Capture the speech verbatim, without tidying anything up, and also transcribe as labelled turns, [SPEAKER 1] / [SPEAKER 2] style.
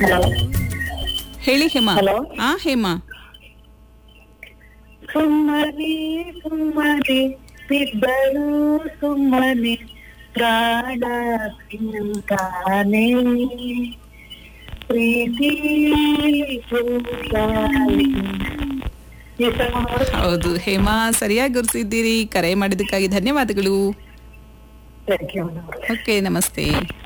[SPEAKER 1] Hello
[SPEAKER 2] ಹೇಳಿ Hema.
[SPEAKER 1] Hello.
[SPEAKER 2] ಆ ಹೇಮಾ.
[SPEAKER 1] ಸುಮ್ಮನೆ ಸುಮ್ಮನೆ ಇಬ್ಬರು ಸುಮ್ಮನೆ ಪ್ರಾಣ ತಿಂತಾನೆ ಪ್ರೀತಿ ಸುತ್ತಾನೆ. ಈ ಸಾಂಗ್ ನೋಡಿ.
[SPEAKER 2] ಹೌದು ಹೇಮಾ, ಸರಿಯಾಗಿ ಗುರುತಿದ್ದೀರಿ. ಕರೆ ಮಾಡಿದ್ದಕ್ಕಾಗಿ ಧನ್ಯವಾದಗಳು.
[SPEAKER 1] Thank you.
[SPEAKER 2] ಓಕೆ, ನಮಸ್ತೆ.